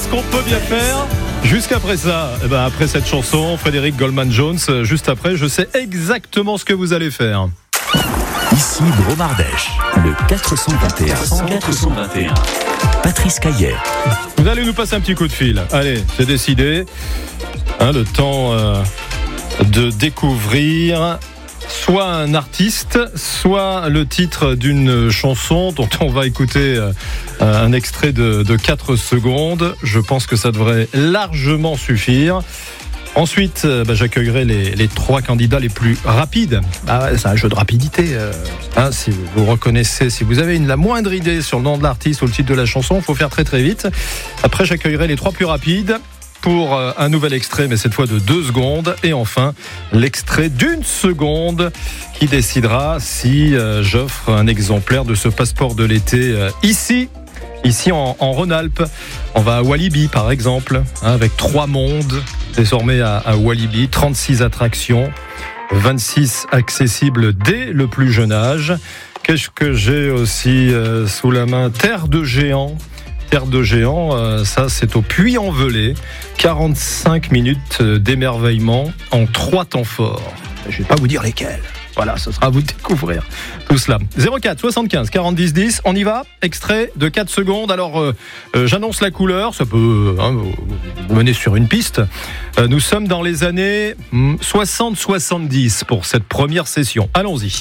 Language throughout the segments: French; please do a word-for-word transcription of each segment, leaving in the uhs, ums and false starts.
ce qu'on peut bien faire. Jusqu'après ça, eh ben après cette chanson, Frédéric Goldman Jones, juste après, je sais exactement ce que vous allez faire. Ici Bromardèche, le quatre cent vingt et un. quatre cent vingt et un. Patrice Caillet. Vous allez nous passer un petit coup de fil. Allez, c'est décidé. Hein, le temps euh, de découvrir soit un artiste, soit le titre d'une chanson dont on va écouter euh, un extrait de, de quatre secondes. Je pense que ça devrait largement suffire. Ensuite, euh, bah, j'accueillerai les, les trois candidats les plus rapides. Ah, c'est un jeu de rapidité. Euh, hein, si vous, vous reconnaissez, si vous avez une, la moindre idée sur le nom de l'artiste ou le titre de la chanson, il faut faire très très vite. Après, j'accueillerai les trois plus rapides pour euh, un nouvel extrait, mais cette fois de deux secondes. Et enfin, l'extrait d'une seconde qui décidera si euh, j'offre un exemplaire de ce passeport de l'été euh, ici. Ici en, en Rhône-Alpes, on va à Walibi par exemple, hein, avec trois mondes désormais à, à Walibi, trente-six attractions, vingt-six accessibles dès le plus jeune âge. Qu'est-ce que j'ai aussi euh, sous la main? Terre de géants. Terre de géants, euh, ça c'est au Puy-en-Velay, quarante-cinq minutes d'émerveillement en trois temps forts. Je ne vais pas vous dire lesquels. Voilà, ce sera à vous de découvrir tout cela. zéro quatre soixante-quinze quarante dix dix, on y va. Extrait de quatre secondes. Alors, euh, euh, j'annonce la couleur. Ça peut hein, vous mener sur une piste. Euh, nous sommes dans les années soixante soixante-dix pour cette première session. Allons-y.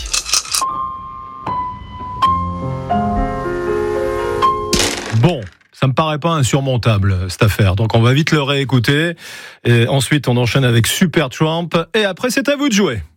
Bon. Ça me paraît pas insurmontable, cette affaire. Donc, on va vite le réécouter. Et ensuite, on enchaîne avec Supertramp. Et après, c'est à vous de jouer.